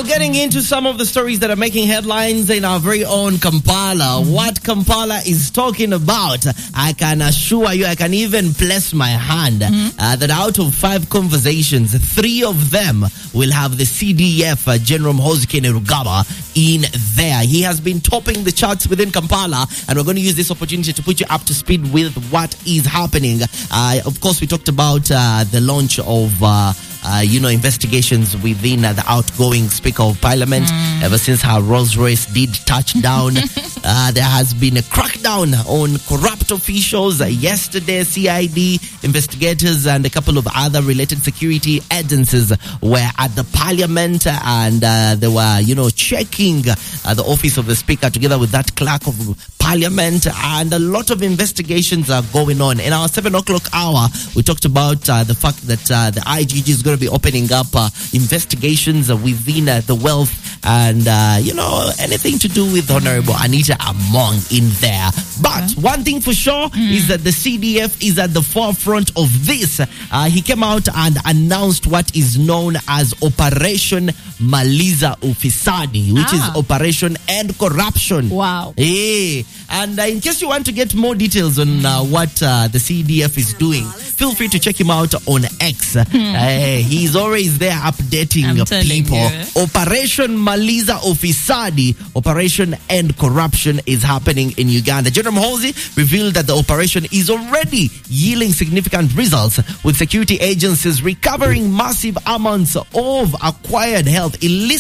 getting into some of the stories that are making headlines in our very own Kampala. What Kampala is talking about, I can assure you, I can even place my hand that out of 5 conversations, 3 of them will have the CDF, General Muhoozi Kainerugaba, in there. He has been topping the charts within Kampala, and we're going to use this opportunity to put you up to speed with what is happening. Of course, we talked about the launch of investigations within the outgoing Speaker of Parliament. Ever since her Rolls Royce did touch down, there has been a crackdown on corrupt officials. Yesterday, CID investigators and a couple of other related security agencies were at the Parliament, and they were, checking the office of the Speaker together with that clerk of Parliament, and a lot of investigations are going on. In our 7 o'clock hour, we talked about the fact that the IGG is going to be opening up investigations within the wealth and, anything to do with Honorable Anita Among in there. But one thing for sure is that the CDF is at the forefront of this. He came out and announced what is known as Operation Maliza Ufisadi, which is Operation End Corruption. Wow. Hey. And in case you want to get more details on what the CDF is doing, feel free to check him out on X. He's always there updating people. Operation Maliza Ufisadi, Operation End Corruption, is happening in Uganda. General Muhoozi revealed that the operation is already yielding significant results, with security agencies recovering massive amounts of acquired health, illicit